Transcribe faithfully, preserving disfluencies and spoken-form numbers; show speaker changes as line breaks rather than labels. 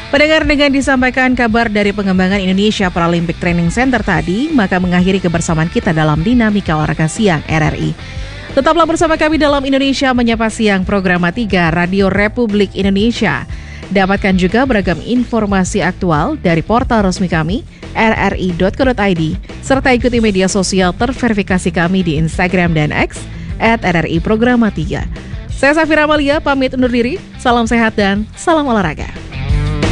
Pendengar, dengan disampaikan kabar dari pengembangan Indonesia Paralympic Training Center tadi, maka mengakhiri kebersamaan kita dalam Dinamika Olahraga Siang R R I. Tetaplah bersama kami dalam Indonesia Menyapa Siang, program tiga Radio Republik Indonesia. Dapatkan juga beragam informasi aktual dari portal resmi kami, r r i dot co dot i d, serta ikuti media sosial terverifikasi kami di Instagram dan X, at R R I Programa tiga. Saya Safira Amalia, pamit undur diri, salam sehat dan salam olahraga.